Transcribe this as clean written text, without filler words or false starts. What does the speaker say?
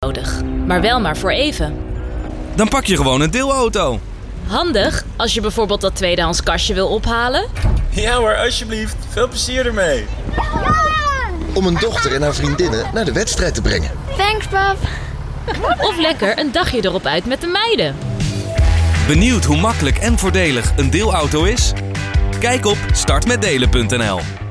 nodig. Maar wel maar voor even. Dan pak je gewoon een deelauto. Handig als je bijvoorbeeld dat tweedehands kastje wil ophalen. Ja hoor, alsjeblieft. Veel plezier ermee. Om een dochter en haar vriendinnen naar de wedstrijd te brengen. Thanks, pap. Of lekker een dagje erop uit met de meiden. Benieuwd hoe makkelijk en voordelig een deelauto is? Kijk op startmetdelen.nl.